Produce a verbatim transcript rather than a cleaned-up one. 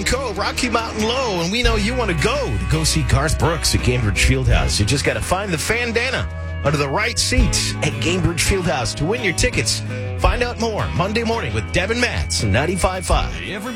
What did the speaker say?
Morning Cove, Rocky Mountain Low, and we know you want to go to go see Garth Brooks at Gainbridge Fieldhouse. You just got to find the Fandana under the right seats at Gainbridge Fieldhouse to win your tickets. Find out more Monday morning with Devin Matz, ninety-five point five.